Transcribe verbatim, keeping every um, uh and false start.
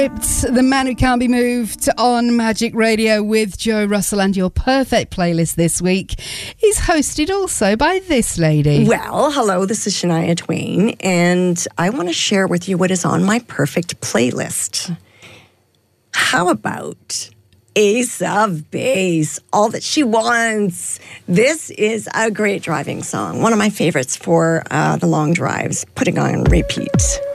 It's the man who can't be moved on Magic Radio with Joe Russell, and your perfect playlist this week is hosted also by this lady. Well, hello, this is Shania Twain, and I want to share with you what is on my perfect playlist. How about Ace of Base, All That She Wants? This is a great driving song, one of my favorites for uh, the long drives, putting on repeat.